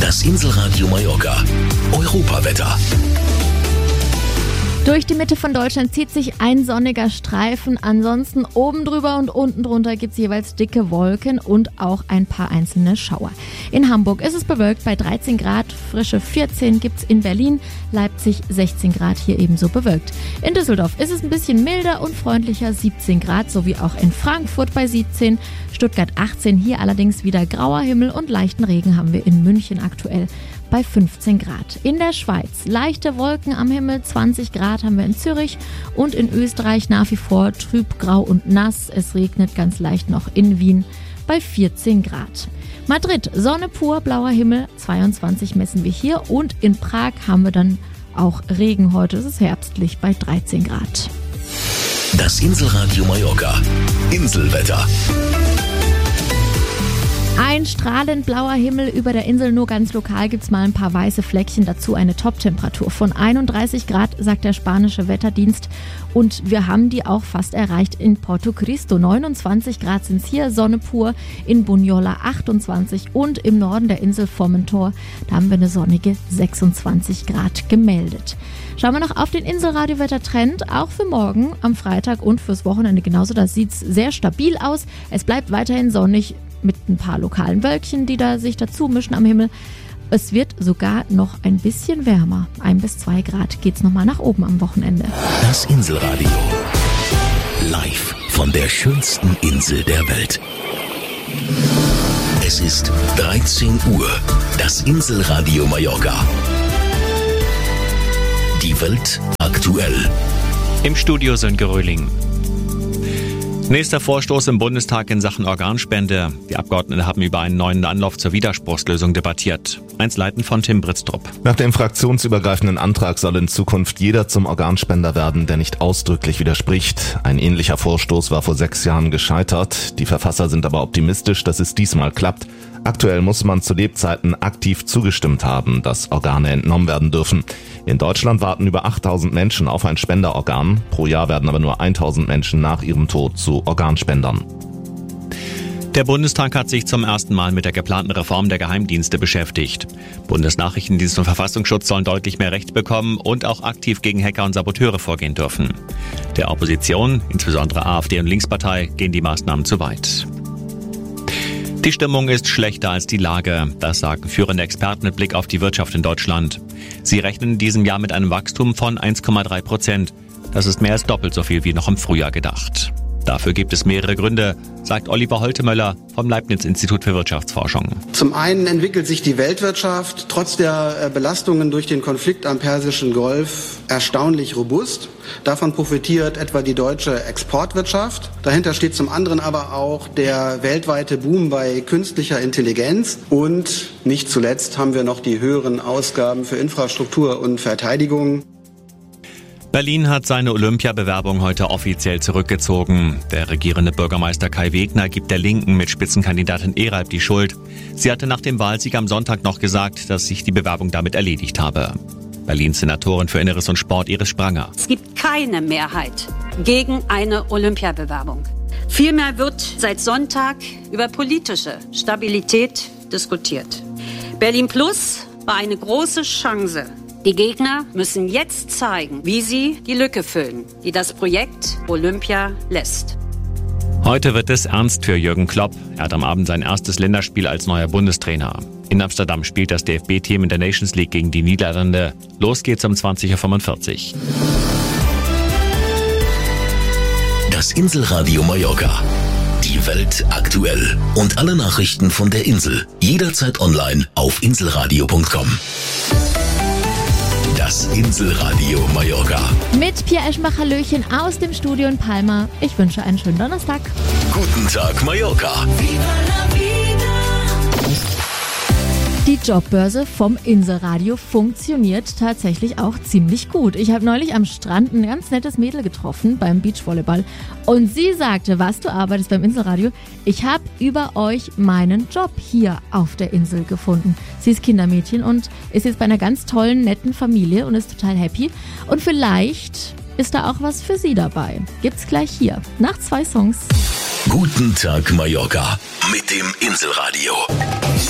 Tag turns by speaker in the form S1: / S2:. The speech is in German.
S1: Das Inselradio Mallorca. Europawetter.
S2: Durch die Mitte von Deutschland zieht sich ein sonniger Streifen. Ansonsten oben drüber und unten drunter gibt es jeweils dicke Wolken und auch ein paar einzelne Schauer. In Hamburg ist es bewölkt bei 13 Grad, frische 14 gibt es in Berlin, Leipzig 16 Grad, hier ebenso bewölkt. In Düsseldorf ist es ein bisschen milder und freundlicher, 17 Grad, sowie auch in Frankfurt bei 17, Stuttgart 18, hier allerdings wieder grauer Himmel und leichten Regen haben wir in München aktuell bei 15 Grad. In der Schweiz leichte Wolken am Himmel, 20 Grad haben wir in Zürich und in Österreich nach wie vor trüb, grau und nass. Es regnet ganz leicht noch in Wien bei 14 Grad. Madrid, Sonne pur, blauer Himmel, 22 messen wir hier und in Prag haben wir dann auch Regen heute. Es ist herbstlich bei 13 Grad.
S1: Das Inselradio Mallorca. Inselwetter.
S2: Ein strahlend blauer Himmel über der Insel, nur ganz lokal gibt es mal ein paar weiße Fleckchen, dazu eine Top-Temperatur von 31 Grad, sagt der spanische Wetterdienst. Und wir haben die auch fast erreicht in Porto Cristo. 29 Grad sind es hier, Sonne pur, in Bunyola 28 und im Norden der Insel Formentor, da haben wir eine sonnige 26 Grad gemeldet. Schauen wir noch auf den Inselradio-Wettertrend, auch für morgen am Freitag und fürs Wochenende genauso. Das sieht sehr stabil aus, es bleibt weiterhin sonnig, mit ein paar lokalen Wölkchen, die da sich dazu mischen am Himmel. Es wird sogar noch ein bisschen wärmer. 1 bis 2 Grad geht's nochmal nach oben am Wochenende.
S1: Das Inselradio. Live von der schönsten Insel der Welt. Es ist 13 Uhr. Das Inselradio Mallorca. Die Welt aktuell.
S3: Im Studio Sönke Röhling. Nächster Vorstoß im Bundestag in Sachen Organspende. Die Abgeordneten haben über einen neuen Anlauf zur Widerspruchslösung debattiert. Einzelheiten von Tim Britztrup.
S4: Nach dem fraktionsübergreifenden Antrag soll in Zukunft jeder zum Organspender werden, der nicht ausdrücklich widerspricht. Ein ähnlicher Vorstoß war vor 6 Jahren gescheitert. Die Verfasser sind aber optimistisch, dass es diesmal klappt. Aktuell muss man zu Lebzeiten aktiv zugestimmt haben, dass Organe entnommen werden dürfen. In Deutschland warten über 8000 Menschen auf ein Spenderorgan. Pro Jahr werden aber nur 1000 Menschen nach ihrem Tod zu Organspendern.
S3: Der Bundestag hat sich zum ersten Mal mit der geplanten Reform der Geheimdienste beschäftigt. Bundesnachrichtendienst und Verfassungsschutz sollen deutlich mehr Recht bekommen und auch aktiv gegen Hacker und Saboteure vorgehen dürfen. Der Opposition, insbesondere AfD und Linkspartei, gehen die Maßnahmen zu weit. Die Stimmung ist schlechter als die Lage, das sagen führende Experten mit Blick auf die Wirtschaft in Deutschland. Sie rechnen in diesem Jahr mit einem Wachstum von 1,3%. Das ist mehr als doppelt so viel wie noch im Frühjahr gedacht. Dafür gibt es mehrere Gründe, sagt Oliver Holtemöller vom Leibniz-Institut für Wirtschaftsforschung.
S5: Zum einen entwickelt sich die Weltwirtschaft trotz der Belastungen durch den Konflikt am Persischen Golf erstaunlich robust. Davon profitiert etwa die deutsche Exportwirtschaft. Dahinter steht zum anderen aber auch der weltweite Boom bei künstlicher Intelligenz. Und nicht zuletzt haben wir noch die höheren Ausgaben für Infrastruktur und Verteidigung.
S3: Berlin hat seine Olympiabewerbung heute offiziell zurückgezogen. Der regierende Bürgermeister Kai Wegner gibt der Linken mit Spitzenkandidatin Eralb die Schuld. Sie hatte nach dem Wahlsieg am Sonntag noch gesagt, dass sich die Bewerbung damit erledigt habe. Berlins Senatorin für Inneres und Sport Iris Spranger.
S6: Es gibt keine Mehrheit gegen eine Olympiabewerbung. Vielmehr wird seit Sonntag über politische Stabilität diskutiert. Berlin Plus war eine große Chance. Die Gegner müssen jetzt zeigen, wie sie die Lücke füllen, die das Projekt Olympia lässt.
S3: Heute wird es ernst für Jürgen Klopp. Er hat am Abend sein erstes Länderspiel als neuer Bundestrainer. In Amsterdam spielt das DFB-Team in der Nations League gegen die Niederlande. Los geht's um 20:45 Uhr.
S1: Das Inselradio Mallorca. Die Welt aktuell. Und alle Nachrichten von der Insel. Jederzeit online auf inselradio.com. Das Inselradio Mallorca.
S2: Mit Pia Eschenbach, Hallöchen aus dem Studio in Palma. Ich wünsche einen schönen Donnerstag.
S1: Guten Tag Mallorca.
S2: Die Jobbörse vom Inselradio funktioniert tatsächlich auch ziemlich gut. Ich habe neulich am Strand ein ganz nettes Mädel getroffen beim Beachvolleyball und sie sagte, was, du arbeitest beim Inselradio? Ich habe über euch meinen Job hier auf der Insel gefunden. Sie ist Kindermädchen und ist jetzt bei einer ganz tollen, netten Familie und ist total happy. Und vielleicht ist da auch was für sie dabei. Gibt's gleich hier, nach 2 Songs.
S1: Guten Tag Mallorca mit dem Inselradio.